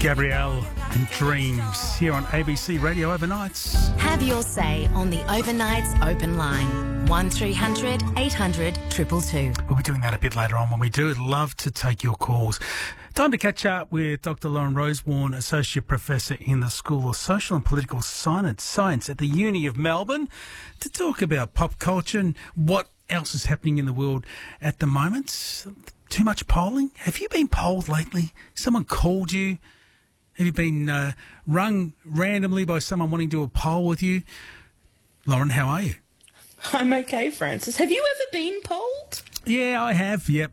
Gabrielle and Dreams here on ABC Radio Overnights. Have your say on the Overnights Open Line. 1300 800 222. We'll be doing that a bit later on when we do. I'd love to take your calls. Time to catch up with Dr. Lauren Rosewarne, Associate Professor in the School of Social and Political Science at the Uni of Melbourne, to talk about pop culture and what else is happening in the world at the moment. Too much polling? Have you been polled lately? Someone called you? Have you been rung randomly by someone wanting to do a poll with you? Lauren, how are you? I'm okay, Francis. Have you ever been polled? Yeah, I have, yep.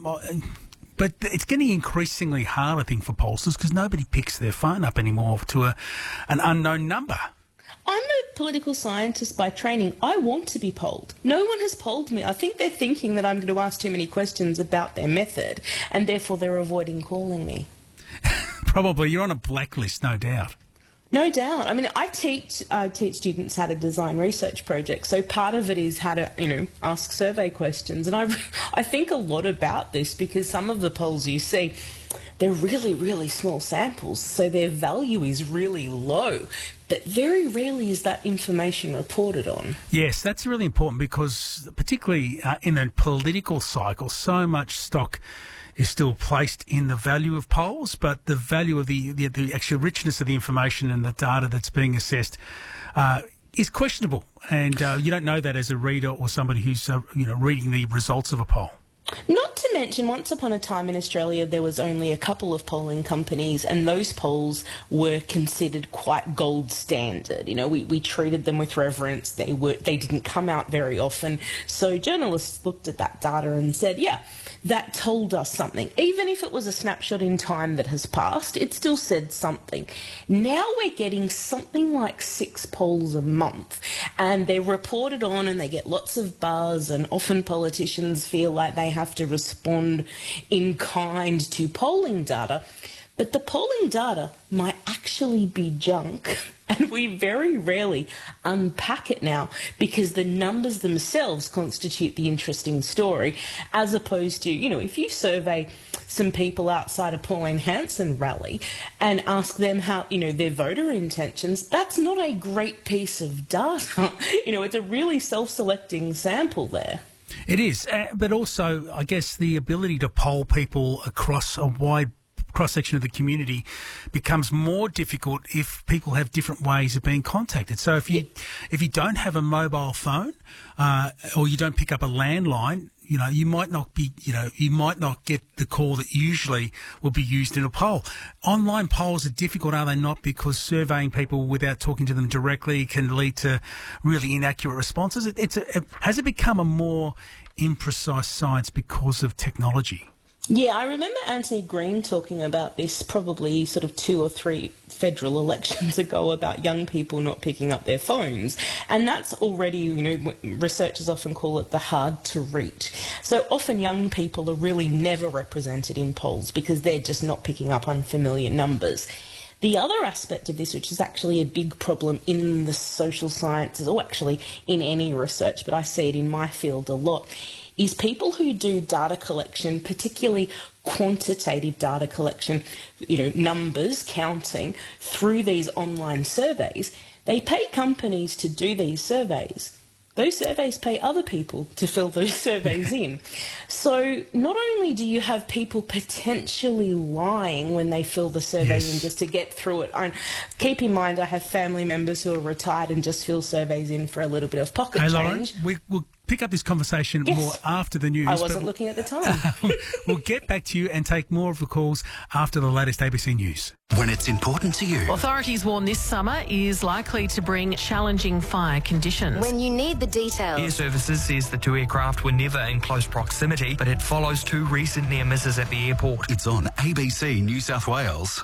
But it's getting increasingly hard, I think, for pollsters because nobody picks their phone up anymore to an unknown number. I'm a political scientist by training. I want to be polled. No one has polled me. I think they're thinking that I'm going to ask too many questions about their method, and therefore they're avoiding calling me. Probably. You're on a blacklist, no doubt. No doubt. I mean, I teach students how to design research projects. So part of it is how to, ask survey questions. And I think a lot about this because some of the polls you see, they're really, really small samples. So their value is really low. But very rarely is that information reported on. Yes, that's really important because particularly in a political cycle, so much stock is still placed in the value of polls, but the value of the actual richness of the information and the data that's being assessed is questionable. And you don't know that as a reader or somebody who's reading the results of a poll. Not to mention, once upon a time in Australia, there was only a couple of polling companies, and those polls were considered quite gold standard. We treated them with reverence. They didn't come out very often. So journalists looked at that data and said, yeah, that told us something. Even if it was a snapshot in time that has passed, it still said something. Now we're getting something like 6 polls a month, and they're reported on and they get lots of buzz, and often politicians feel like they have to respond in kind to polling data. But the polling data might actually be junk, and we very rarely unpack it now because the numbers themselves constitute the interesting story, as opposed to, if you survey some people outside a Pauline Hanson rally and ask them how, their voter intentions, that's not a great piece of data. It's a really self-selecting sample there. It is, but also, I guess, the ability to poll people across a wide cross-section of the community becomes more difficult if people have different ways of being contacted. So if you don't have a mobile phone or you don't pick up a landline, you might not get the call that usually will be used in a poll. Online polls are difficult, are they not? Because surveying people without talking to them directly can lead to really inaccurate responses. Has it become a more imprecise science because of technology? Yeah, I remember Anthony Green talking about this probably sort of 2 or 3 federal elections ago about young people not picking up their phones. And that's already, researchers often call it the hard to reach. So often young people are really never represented in polls because they're just not picking up unfamiliar numbers. The other aspect of this, which is actually a big problem in the social sciences, or actually in any research, but I see it in my field a lot, is people who do data collection, particularly quantitative data collection, numbers, counting, through these online surveys, they pay companies to do these surveys. Those surveys pay other people to fill those surveys in. So not only do you have people potentially lying when they fill the surveys in just to get through it. Keep in mind, I have family members who are retired and just fill surveys in for a little bit of pocket change. Lauren, we'll pick up this conversation more after the news. I wasn't looking at the time. We'll get back to you and take more of the calls after the latest ABC News. When it's important to you. Authorities warn this summer is likely to bring challenging fire conditions. When you need the details. Air Services says the 2 aircraft were never in close proximity, but it follows 2 recent near misses at the airport. It's on ABC New South Wales.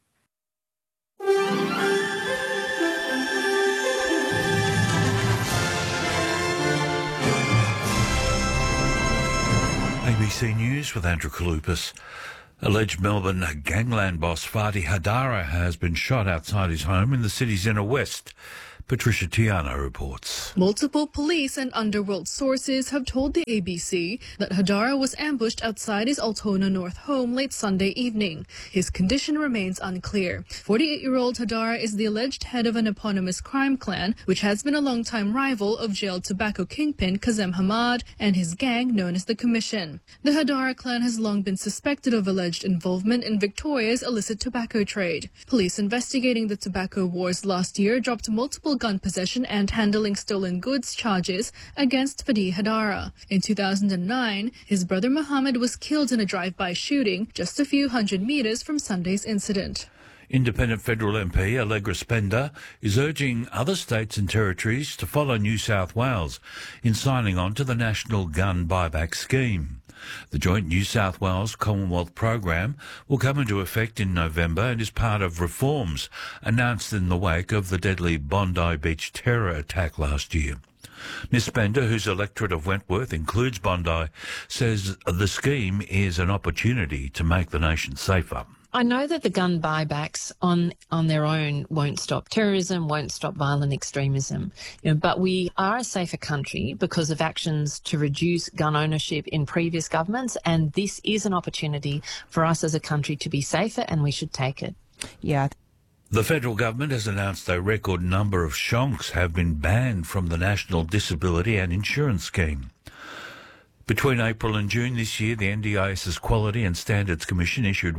ABC News with Andrew Kalupas. Alleged Melbourne gangland boss Fadi Hadara has been shot outside his home in the city's inner west. Patricia Tiano reports. Multiple police and underworld sources have told the ABC that Hadara was ambushed outside his Altona North home late Sunday evening. His condition remains unclear. 48-year-old Hadara is the alleged head of an eponymous crime clan, which has been a long-time rival of jailed tobacco kingpin Kazem Hamad and his gang known as the Commission. The Hadara clan has long been suspected of alleged involvement in Victoria's illicit tobacco trade. Police investigating the tobacco wars last year dropped multiple gun possession and handling stolen goods charges against Fadi Hadara. In 2009, his brother Mohammed was killed in a drive-by shooting just a few hundred meters from Sunday's incident. Independent federal MP Allegra Spender is urging other states and territories to follow New South Wales in signing on to the National Gun Buyback Scheme. The joint New South Wales Commonwealth program will come into effect in November and is part of reforms announced in the wake of the deadly Bondi Beach terror attack last year. Ms Spender, whose electorate of Wentworth includes Bondi, says the scheme is an opportunity to make the nation safer. I know that the gun buybacks on their own won't stop terrorism, won't stop violent extremism, but we are a safer country because of actions to reduce gun ownership in previous governments, and this is an opportunity for us as a country to be safer, and we should take it. Yeah. The federal government has announced a record number of shonks have been banned from the National Disability and Insurance Scheme. Between April and June this year, the NDIS's Quality and Standards Commission issued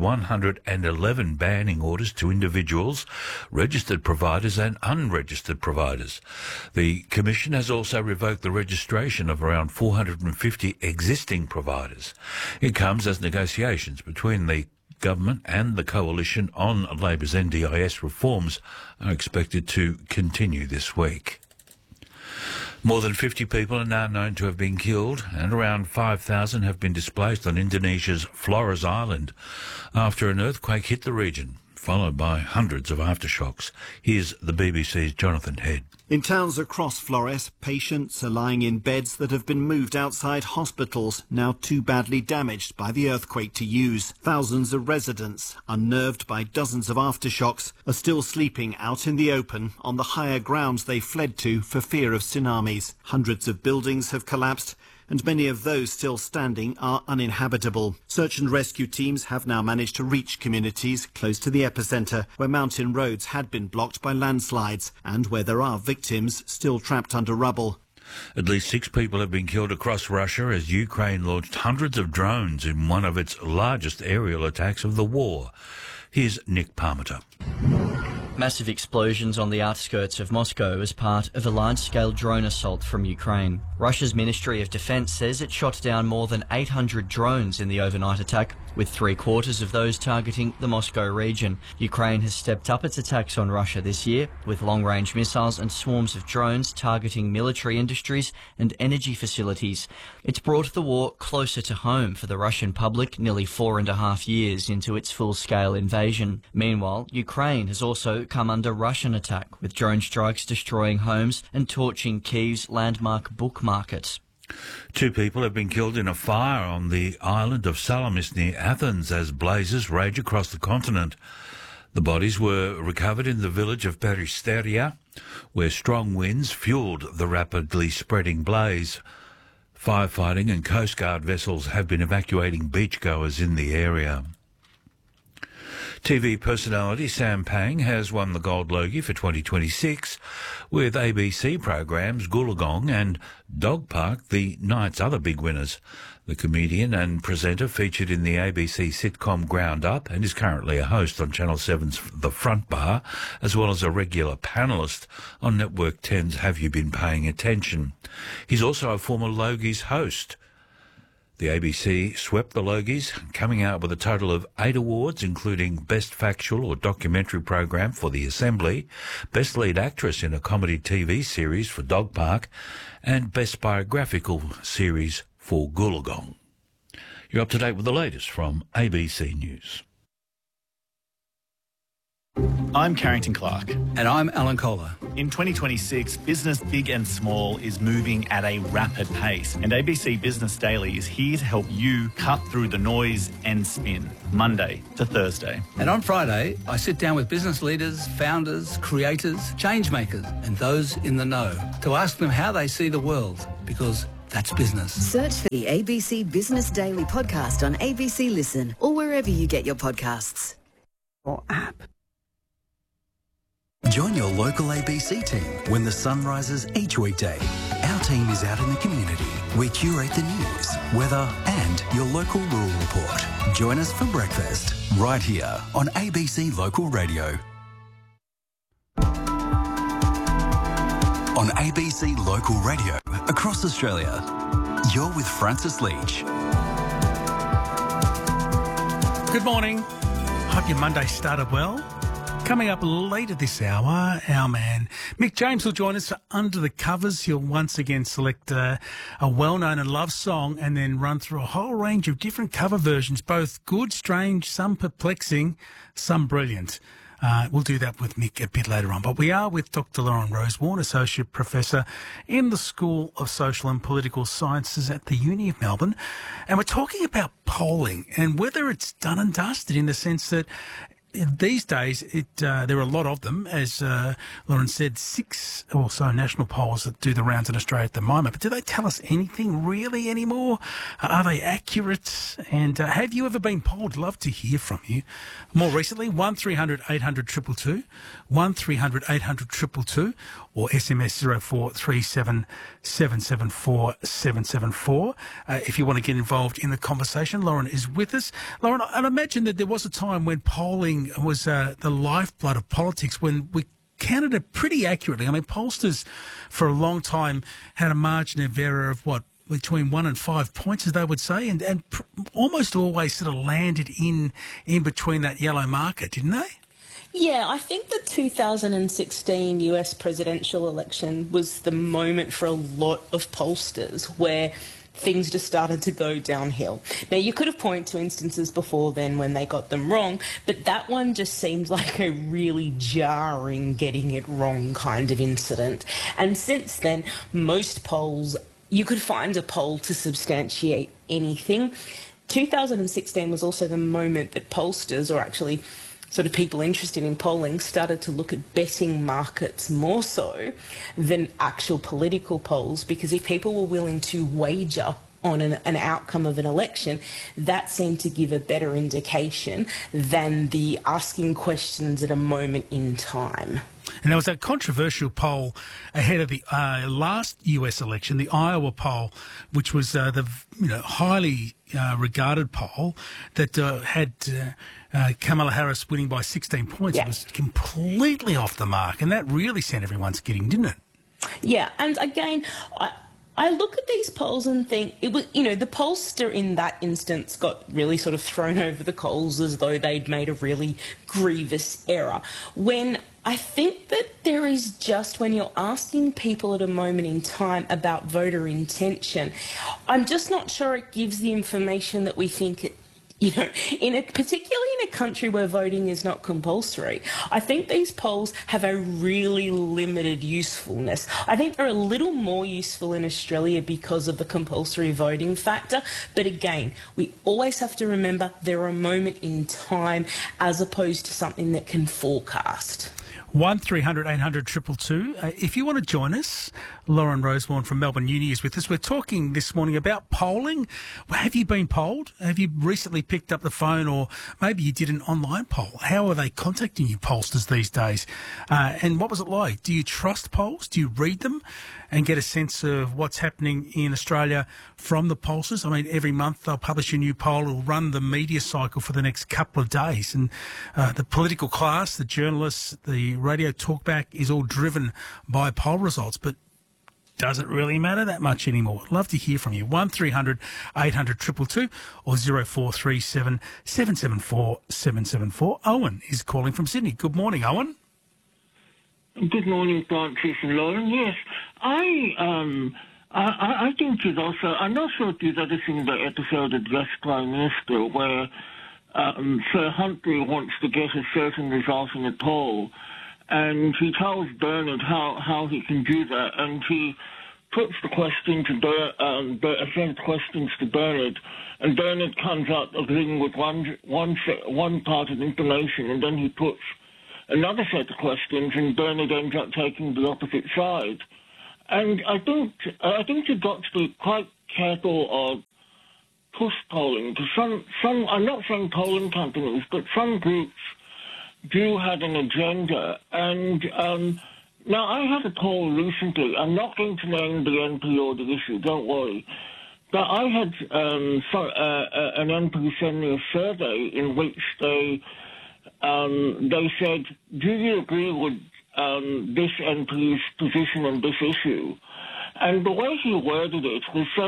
111 banning orders to individuals, registered providers and unregistered providers. The Commission has also revoked the registration of around 450 existing providers. It comes as negotiations between the government and the coalition on Labor's NDIS reforms are expected to continue this week. More than 50 people are now known to have been killed and around 5,000 have been displaced on Indonesia's Flores Island after an earthquake hit the region, followed by hundreds of aftershocks. Here's the BBC's Jonathan Head. In towns across Flores, patients are lying in beds that have been moved outside hospitals, now too badly damaged by the earthquake to use. Thousands of residents, unnerved by dozens of aftershocks, are still sleeping out in the open on the higher grounds they fled to for fear of tsunamis. Hundreds of buildings have collapsed, and many of those still standing are uninhabitable. Search and rescue teams have now managed to reach communities close to the epicentre, where mountain roads had been blocked by landslides and where there are victims still trapped under rubble. At least 6 people have been killed across Russia as Ukraine launched hundreds of drones in one of its largest aerial attacks of the war. Here's Nick Parmenter. Massive explosions on the outskirts of Moscow as part of a large-scale drone assault from Ukraine. Russia's Ministry of Defense says it shot down more than 800 drones in the overnight attack, with 3/4 of those targeting the Moscow region. Ukraine has stepped up its attacks on Russia this year, with long-range missiles and swarms of drones targeting military industries and energy facilities. It's brought the war closer to home for the Russian public nearly 4.5 years into its full-scale invasion. Meanwhile, Ukraine has also come under Russian attack, with drone strikes destroying homes and torching Kyiv's landmark book markets. 2 people have been killed in a fire on the island of Salamis near Athens as blazes rage across the continent. The bodies were recovered in the village of Peristeria, where strong winds fuelled the rapidly spreading blaze. Firefighting and Coast Guard vessels have been evacuating beachgoers in the area. TV personality Sam Pang has won the Gold Logie for 2026, with ABC programs Goolagong and Dog Park the night's other big winners. The comedian and presenter featured in the ABC sitcom Ground Up and is currently a host on Channel 7's The Front Bar, as well as a regular panellist on Network 10's Have You Been Paying Attention? He's also a former Logies host. The ABC swept the Logies, coming out with a total of 8 awards, including Best Factual or Documentary Program for The Assembly, Best Lead Actress in a Comedy TV Series for Dog Park, and Best Biographical Series for Goolagong. You're up to date with the latest from ABC News. I'm Carrington Clark. And I'm Alan Kohler. In 2026, business big and small is moving at a rapid pace, and ABC Business Daily is here to help you cut through the noise and spin, Monday to Thursday. And on Friday, I sit down with business leaders, founders, creators, change makers, and those in the know to ask them how they see the world, because that's business. Search for the ABC Business Daily podcast on ABC Listen or wherever you get your podcasts. Or app. Join your local ABC team when the sun rises each weekday. Our team is out in the community. We curate the news, weather and your local rural report. Join us for breakfast right here on ABC Local Radio. On ABC Local Radio across Australia, you're with Francis Leach. Good morning. Hope your Monday started well. Coming up later this hour, our man Mick James will join us for Under the Covers. He'll once again select a well-known and loved song and then run through a whole range of different cover versions, both good, strange, some perplexing, some brilliant. We'll do that with Mick a bit later on. But we are with Dr. Lauren Rosewarne, Associate Professor in the School of Social and Political Sciences at the Uni of Melbourne. And we're talking about polling and whether it's done and dusted, in the sense that these days, there are a lot of them, as Lauren said, 6 or so national polls that do the rounds in Australia at the moment. But do they tell us anything really anymore? Are they accurate? And have you ever been polled? Love to hear from you. More recently, 1300 800 222, 1300 800 222, or SMS 0437 774 774. If you want to get involved in the conversation, Lauren is with us. Lauren, I'd imagine that there was a time when polling was the lifeblood of politics, when we counted it pretty accurately. I mean, pollsters for a long time had a margin of error of between 1 and 5 points, as they would say, and almost always sort of landed in between that yellow marker, didn't they? Yeah, I think the 2016 US presidential election was the moment for a lot of pollsters where things just started to go downhill. Now, you could have pointed to instances before then when they got them wrong, but that one just seemed like a really jarring getting it wrong kind of incident. And since then, most polls, you could find a poll to substantiate anything. 2016 was also the moment that pollsters, or actually sort of people interested in polling, started to look at betting markets more so than actual political polls, because if people were willing to wager on an outcome of an election, that seemed to give a better indication than the asking questions at a moment in time. And there was that controversial poll ahead of the last US election, the Iowa poll, which was the highly regarded poll that had Kamala Harris winning by 16 points. Yeah. It was completely off the mark, and that really sent everyone skidding, didn't it? Yeah, and again, I look at these polls and think it was, the pollster in that instance got really sort of thrown over the coals as though they'd made a really grievous error. When I think that there is just, when you're asking people at a moment in time about voter intention, I'm just not sure it gives the information that we think it, particularly in a country where voting is not compulsory. I think these polls have a really limited usefulness. I think they're a little more useful in Australia because of the compulsory voting factor. But again, we always have to remember they're a moment in time as opposed to something that can forecast. 1300 800 222. If you want to join us, Lauren Rosewarne from Melbourne Uni is with us. We're talking this morning about polling. Have you been polled? Have you recently picked up the phone, or maybe you did an online poll? How are they contacting you, pollsters, these days? And what was it like? Do you trust polls? Do you read them and get a sense of what's happening in Australia from the pollsters? I mean, every month they'll publish a new poll. It'll run the media cycle for the next couple of days. And the political class, the journalists, the radio talkback is all driven by poll results. But does it really matter that much anymore? I'd love to hear from you. 1300 800 222 or 0437 774 774. Owen is calling from Sydney. Good morning, Owen. Good morning, Francis and Lauren. Yes, I think it's also, I'm not sure if there's other thing the episode addressed Prime Minister where Sir Humphrey wants to get a certain result in a poll, and he tells Bernard how he can do that, and he puts the question to sends questions to Bernard, and Bernard comes out agreeing with one part of information, and then he puts another set of questions, and Bernard ends up taking the opposite side. And I think you've got to be quite careful of push polling, because some I'm not saying polling companies, but some groups do have an agenda. And now I had a poll recently. I'm not going to name the MP or the issue, don't worry. But I had an MP send me a survey in which they said, do you agree with this MP's position on this issue? And the way he worded it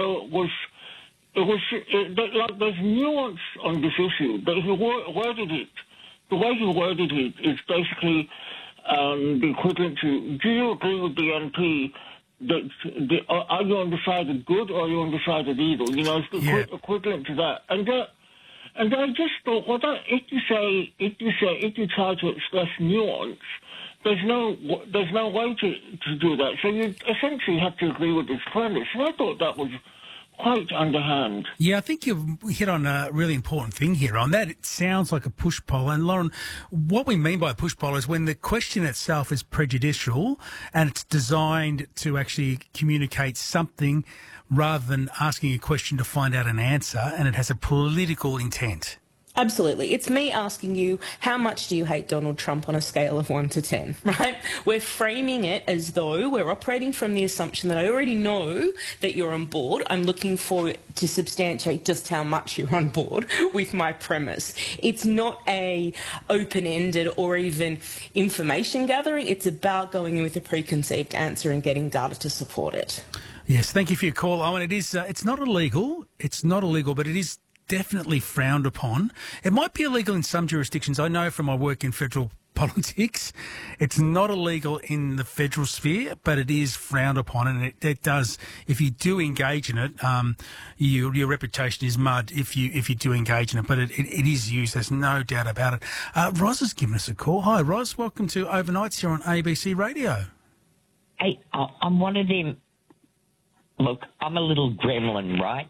like there's nuance on this issue, but he worded it. The way he worded it is basically the equivalent to, do you agree with the MP that are you on the side of good or are you on the side of evil? You know, it's the equivalent to that. And I just thought, well, if you try to express nuance, there's no way to do that. So you essentially have to agree with his premise. And I thought that was quite underhand. Yeah, I think you've hit on a really important thing here. On that, it sounds like a push poll. And Lauren, what we mean by a push poll is when the question itself is prejudicial and it's designed to actually communicate something rather than asking a question to find out an answer, and it has a political intent. Absolutely. It's me asking you, how much do you hate Donald Trump on a scale of 1 to 10, right? We're framing it as though we're operating from the assumption that I already know that you're on board. I'm looking for it to substantiate just how much you're on board with my premise. It's not a open-ended or even information gathering. It's about going in with a preconceived answer and getting data to support it. Yes, thank you for your call, Owen. It is. It's not illegal. It's not illegal, but it is definitely frowned upon. It might be illegal in some jurisdictions. I know from my work in federal politics, it's not illegal in the federal sphere, but it is frowned upon, and it does. If you do engage in it, your reputation is mud. If you do engage in it, but it is used. There's no doubt about it. Roz has given us a call. Hi, Roz. Welcome to Overnights here on ABC Radio. Hey, I'm one of them. Look, I'm a little gremlin, right?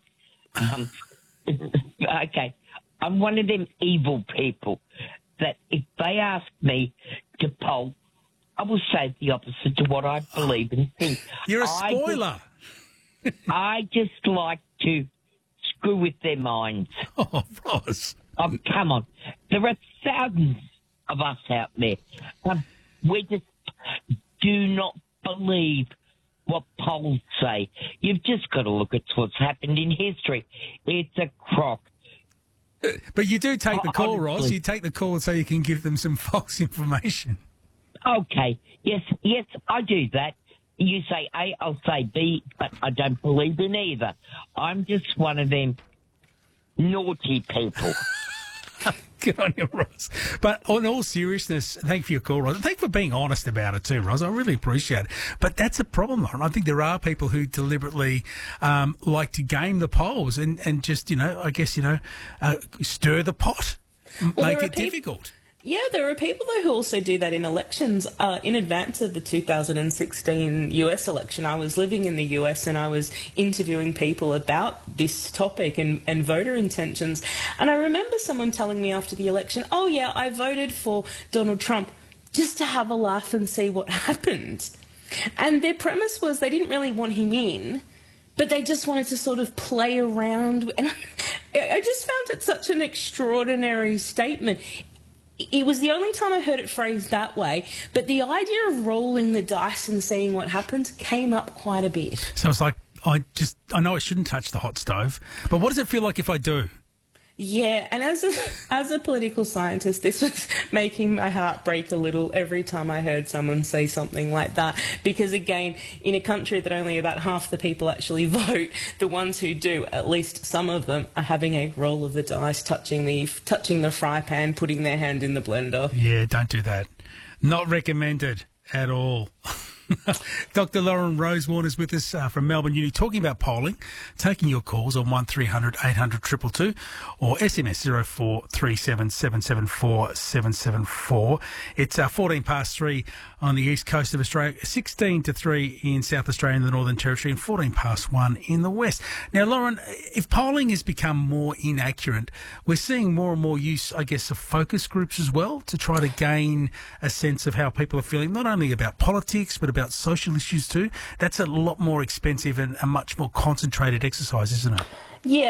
Okay, I'm one of them evil people that if they ask me to poll, I will say the opposite to what I believe and think. You're a spoiler. I just like to screw with their minds. Oh, Ross. Come on. There are thousands of us out there. We just do not believe what polls say. You've just got to look at what's happened in history. It's a crock. But you do take the call, Ross. You take the call so you can give them some false information. Okay. Yes, I do that. You say A, I'll say B, but I don't believe in either. I'm just one of them naughty people. Good on you, Ross. But on all seriousness, thank you for your call, Ross. Thank you for being honest about it too, Ross. I really appreciate it. But that's a problem, Lauren. I think there are people who deliberately like to game the polls and just, stir the pot, make it difficult. Yeah, there are people, though, who also do that in elections. In advance of the 2016 US election, I was living in the US and I was interviewing people about this topic and voter intentions. And I remember someone telling me after the election, oh, yeah, I voted for Donald Trump just to have a laugh and see what happened. And their premise was they didn't really want him in, but they just wanted to sort of play around. And I just found it such an extraordinary statement. It was the only time I heard it phrased that way, but the idea of rolling the dice and seeing what happens came up quite a bit. So it's like, I know I shouldn't touch the hot stove, but what does it feel like if I do? Yeah, and as a political scientist, this was making my heart break a little every time I heard someone say something like that. Because again, in a country that only about half the people actually vote, the ones who do, at least some of them, are having a roll of the dice, touching the fry pan, putting their hand in the blender. Yeah, don't do that. Not recommended at all. Dr. Lauren Rosewarne is with us from Melbourne Uni, talking about polling, taking your calls on 1300 800 222 or SMS 0437 774 774. It's 14 past 3 on the east coast of Australia, 16 to 3 in South Australia and the Northern Territory, and 14 past 1 in the west. Now, Lauren, if polling has become more inaccurate, we're seeing more and more use, I guess, of focus groups as well to try to gain a sense of how people are feeling, not only about politics, but about social issues too. That's a lot more expensive and a much more concentrated exercise, isn't it? Yeah,